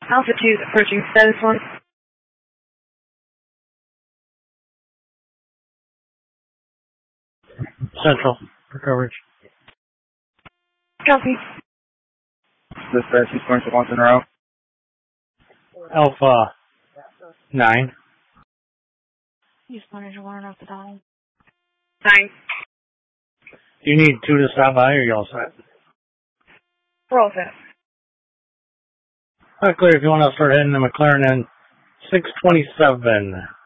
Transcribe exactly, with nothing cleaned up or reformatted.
Alpha two approaching status one. Central for coverage. Copy. Dispatch, he's going to once in a row. Alpha nine. You just wanted to warn off the dial. Nine. Do you need two to stop by, or you all set? We're all set. All right, clear. If you want to start heading to McLaren, then six twenty-seven.